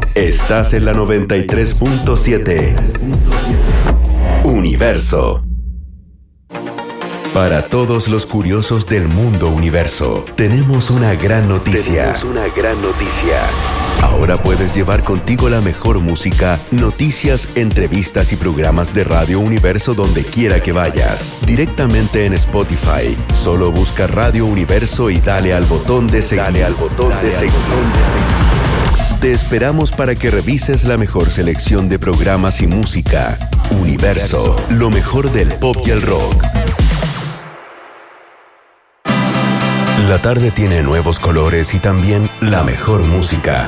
Estás en la 93.7. Universo. Para todos los curiosos del mundo universo, tenemos una gran noticia. Ahora puedes llevar contigo la mejor música, noticias, entrevistas y programas de Radio Universo donde quiera que vayas. Directamente en Spotify. Solo busca Radio Universo y dale al botón de seguir. Te esperamos para que revises la mejor selección de programas y música. Universo, lo mejor del pop y el rock. La tarde tiene nuevos colores y también la mejor música.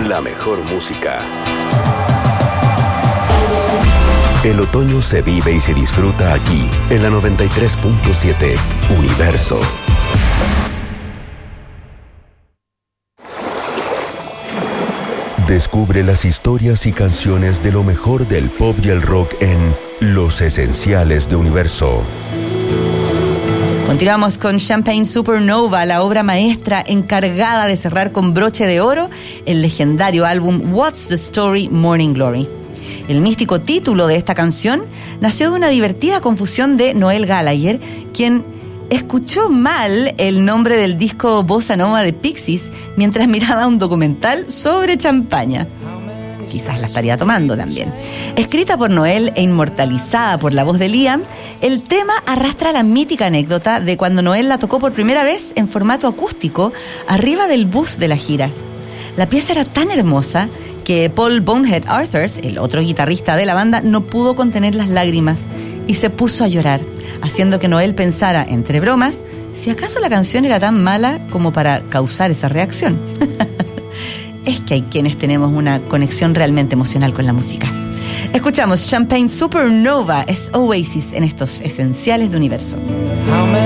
El otoño se vive y se disfruta aquí, en la 93.7 Universo. Descubre las historias y canciones de lo mejor del pop y el rock en Los Esenciales de Universo. Continuamos con Champagne Supernova, la obra maestra encargada de cerrar con broche de oro el legendario álbum What's the Story, Morning Glory. El místico título de esta canción nació de una divertida confusión de Noel Gallagher, quien escuchó mal el nombre del disco Bossa Nova de Pixies mientras miraba un documental sobre champaña. Quizás la estaría tomando también. Escrita por Noel e inmortalizada por la voz de Liam, el tema arrastra la mítica anécdota de cuando Noel la tocó por primera vez en formato acústico arriba del bus de la gira. La pieza era tan hermosa que Paul Bonehead Arthurs, el otro guitarrista de la banda, no pudo contener las lágrimas y se puso a llorar, haciendo que Noel pensara, entre bromas, si acaso la canción era tan mala como para causar esa reacción. Es que hay quienes tenemos una conexión realmente emocional con la música. Escuchamos Champagne Supernova, es Oasis en estos Esenciales de Universo.